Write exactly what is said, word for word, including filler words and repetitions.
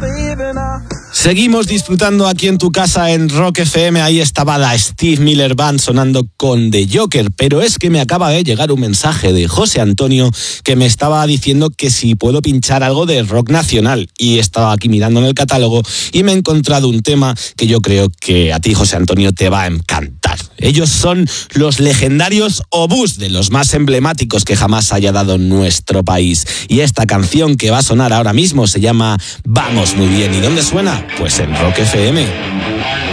Seguimos disfrutando aquí en tu casa en Rock F M. Ahí estaba la Steve Miller Band sonando con The Joker. Pero es que me acaba de llegar un mensaje de José Antonio que me estaba diciendo que si puedo pinchar algo de rock nacional. Y estaba aquí mirando en el catálogo y me he encontrado un tema que yo creo que a ti, José Antonio, te va a encantar. Ellos son los legendarios Obús, de los más emblemáticos que jamás haya dado nuestro país. Y esta canción que va a sonar ahora mismo se llama Vamos Muy Bien. ¿Y dónde suena? Pues en Rock F M.